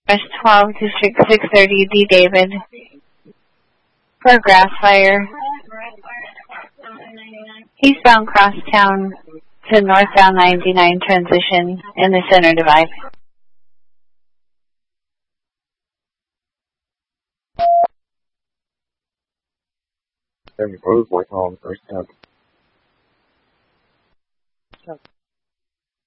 West 12, District 630, D. David, for a grass fire. Eastbound crosstown to northbound 99 transition in the center divide. Then you close voicemail on the first tab.